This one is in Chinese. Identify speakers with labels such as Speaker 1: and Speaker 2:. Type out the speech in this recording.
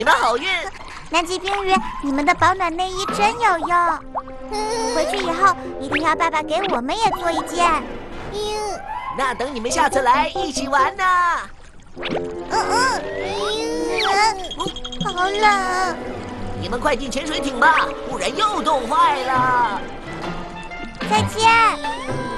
Speaker 1: 你们好运。
Speaker 2: 南极冰鱼，你们的保暖内衣真有用。回去以后一定要爸爸给我们也做一件。
Speaker 1: 那等你们下次来一起玩呢。
Speaker 2: 好冷。
Speaker 1: 你们快进潜水艇吧，不然又冻坏了。
Speaker 2: 再见。